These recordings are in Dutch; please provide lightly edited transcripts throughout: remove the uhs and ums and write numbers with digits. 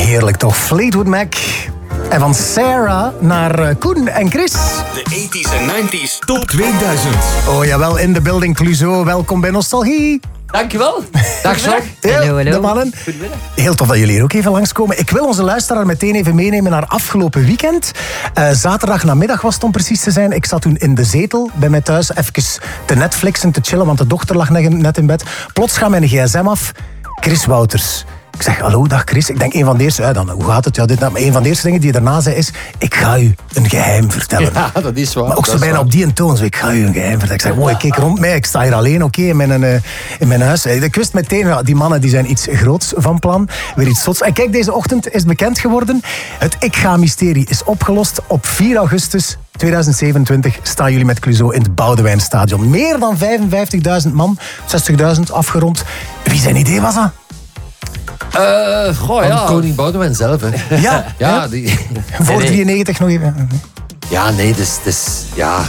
Heerlijk toch, Fleetwood Mac. En van Sarah naar Koen en Chris. De 80s en 90s Top 2000. Oh jawel, in de building Clouseau. Welkom bij Nostalgie. Dankjewel. Dag Jacques. Hallo. De mannen. Heel tof dat jullie hier ook even langskomen. Ik wil onze luisteraar meteen even meenemen naar afgelopen weekend. Zaterdag namiddag was het om precies te zijn. Ik zat toen in de zetel bij mij thuis even te Netflixen, te chillen, want de dochter lag net in bed. Plots gaat mijn gsm af. Chris Wouters. Ik zeg, hallo, dag Chris. Ik denk, een van de eerste... hoe gaat het? Ja, maar een van de eerste dingen die daarna zei is... Ik ga u een geheim vertellen. Ja, dat is waar. Maar ook zo bijna op die toon. Zo, ik ga u een geheim vertellen. Ik zeg, wow, ik keek rond mij. Ik sta hier alleen, oké, in mijn huis. Ik wist meteen, die mannen die zijn iets groots van plan. Weer iets zots. En kijk, deze ochtend is bekend geworden. Het Ik Ga-mysterie is opgelost. Op 4 augustus 2027 staan jullie met Clouseau in het Boudewijnstadion. Meer dan 55.000 man. 60.000 afgerond. Wie zijn idee was dat? Koning Boudewijn zelf, hè. Ja. Voor 93 nog even. Ja, nee, dus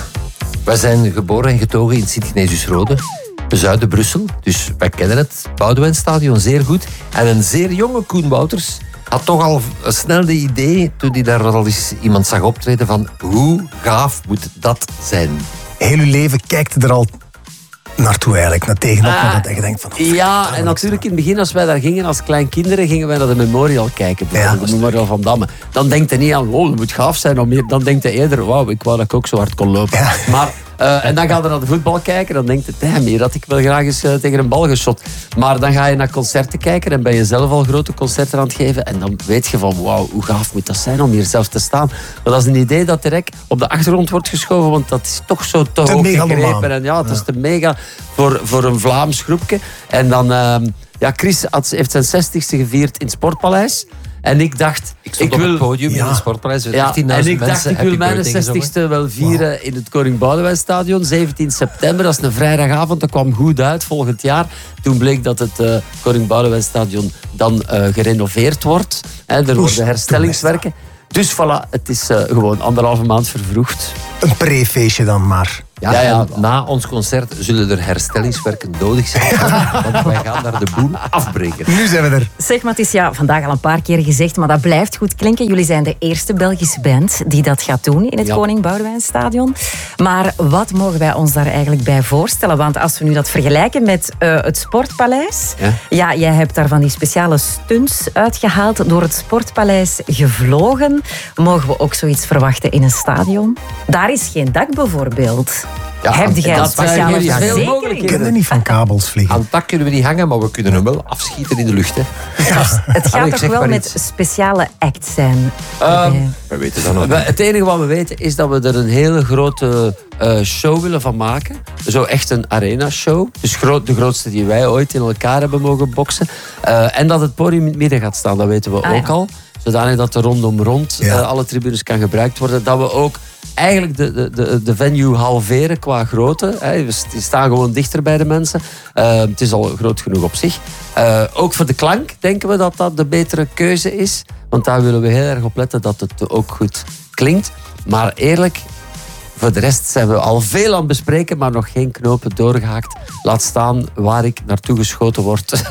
wij zijn geboren en getogen in Sint-Ignatius-Rode, Zuiden-Brussel. Dus wij kennen het Boudewijnstadion zeer goed. En een zeer jonge Koen Wouters had toch al snel de idee, toen hij daar al eens iemand zag optreden, van hoe gaaf moet dat zijn? Heel uw leven kijkt er al naartoe eigenlijk, naar tegenop, dat je denkt van... Ja, en natuurlijk in het begin, als wij daar gingen als klein kinderen, gingen wij naar de Memorial kijken. De Memorial van Damme. Dan denkt hij niet aan, dat moet gaaf zijn. Dan denkt hij eerder, wauw, ik wou dat ik ook zo hard kon lopen. Ja. Maar, en dan gaat hij naar de voetbal kijken, dan denkt hij, hier had ik wel graag eens tegen een bal geschot. Maar dan ga je naar concerten kijken en ben je zelf al grote concerten aan het geven. En dan weet je van, wauw, hoe gaaf moet dat zijn om hier zelf te staan. Maar dat is een idee dat direct op de achtergrond wordt geschoven, want dat is toch zo te hoog gegrepen. En het is te mega voor een Vlaams groepje. En dan, Chris heeft zijn 60ste gevierd in het Sportpaleis. En ik dacht... Ik stond op het podium in het Sportpaleis. En ik dacht, ik wil mijn 60ste wel vieren in het Koning Boudewijnstadion. 17 september, dat is een vrijdagavond. Dat kwam goed uit volgend jaar. Toen bleek dat het Koning Boudewijnstadion dan gerenoveerd wordt. Er worden herstellingswerken. Dus voilà, het is gewoon 1,5 maand vervroegd. Een pre-feestje dan maar. Ja. Na ons concert zullen er herstellingswerken nodig zijn. Want wij gaan daar de boel afbreken. Nu zijn we er. Zeg, maar het is vandaag al een paar keer gezegd, maar dat blijft goed klinken. Jullie zijn de eerste Belgische band die dat gaat doen in het Koning Boudewijnstadion. Maar wat mogen wij ons daar eigenlijk bij voorstellen? Want als we nu dat vergelijken met het Sportpaleis... Ja, jij hebt daar van die speciale stunts uitgehaald, door het Sportpaleis gevlogen. Mogen we ook zoiets verwachten in een stadion? Daar is geen dak bijvoorbeeld. Ja, heb jij een speciale verzekering? We kunnen niet van kabels vliegen. Aan het dak kunnen we niet hangen, maar we kunnen hem wel afschieten in de lucht. Hè. Het gaat toch wel met speciale acts zijn? We weten dat nog niet. Het enige wat we weten is dat we er een hele grote show willen van maken. Zo echt een arena-show. Dus de grootste die wij ooit in elkaar hebben mogen boksen. En dat het podium in het midden gaat staan, dat weten we ook al. Zodanig dat er rondom alle tribunes kan gebruikt worden. Dat we ook eigenlijk de venue halveren qua grootte. We staan gewoon dichter bij de mensen. Het is al groot genoeg op zich. Ook voor de klank denken we dat dat de betere keuze is. Want daar willen we heel erg op letten dat het ook goed klinkt. Maar eerlijk, voor de rest zijn we al veel aan het bespreken, maar nog geen knopen doorgehaakt. Laat staan waar ik naartoe geschoten word.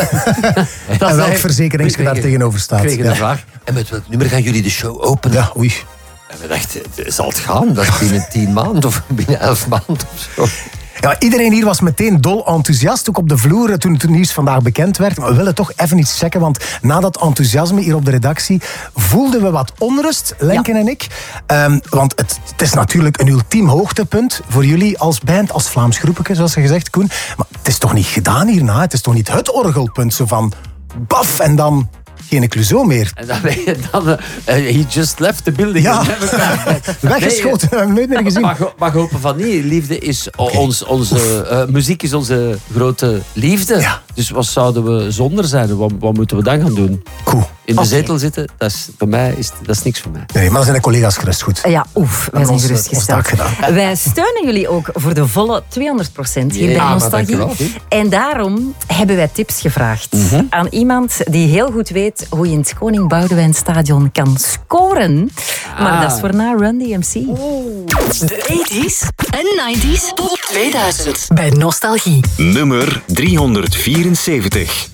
En welk verzekeringsje daar tegenover staat. Ik kreeg een vraag. En met welk nummer gaan jullie de show openen? Ja, oei. En we dachten, zal het gaan? Dat is binnen 10 maanden of binnen 11 maanden of zo. Ja, iedereen hier was meteen dol enthousiast, ook op de vloer toen het nieuws vandaag bekend werd. Maar we willen toch even iets checken, want na dat enthousiasme hier op de redactie voelden we wat onrust, Lenken en ik. Want het is natuurlijk een ultiem hoogtepunt voor jullie als band, als Vlaams groepje, zoals je gezegd, Koen. Maar het is toch niet gedaan hierna? Het is toch niet het orgelpunt, zo van baf en dan... geen Clouseau meer. En dan he just left the building. Ja, weggeschoten. We hebben nooit meer gezien. Maar hopen van niet. Liefde is onze muziek is onze grote liefde. Ja. Dus wat zouden we zonder zijn? Wat moeten we dan gaan doen? Cool. In de zetel zitten, dat is niks voor mij. Nee, maar dan zijn de collega's gerust goed. Ja, wij zijn gerustgesteld. Wij steunen jullie ook voor de volle 200% hier bij Nostalgie. En daarom hebben wij tips gevraagd aan iemand die heel goed weet hoe je in het Koning Boudewijnstadion kan scoren. Maar dat is voor na Run DMC. De 80s en 90s Top 2000 bij Nostalgie. Nummer 374.